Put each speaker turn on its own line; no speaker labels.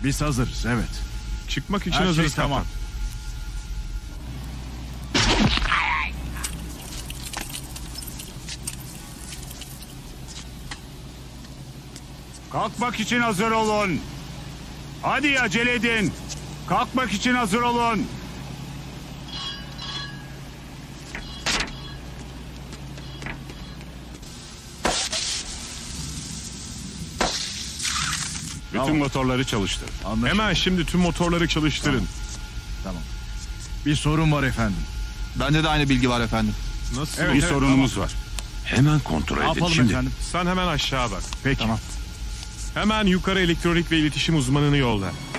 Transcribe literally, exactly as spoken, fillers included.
Biz hazırız, evet.
Çıkmak için
Her şey
hazırız
tamam.
kaptan.
Kalkmak için hazır olun. Hadi acele edin. Kalkmak için hazır olun. Bütün
Tamam.
motorları çalıştır.
Anlaşıldı.
Hemen şimdi tüm motorları çalıştırın.
Tamam. Bir sorun var efendim.
Bende de aynı bilgi var efendim.
Nasıl?
Bir sorunumuz var.
Hemen kontrol
Ne
edin
yapalım
şimdi.
efendim?
Sen hemen aşağı bak.
Peki.
Tamam.
Hemen yukarı elektronik ve iletişim uzmanını yolla.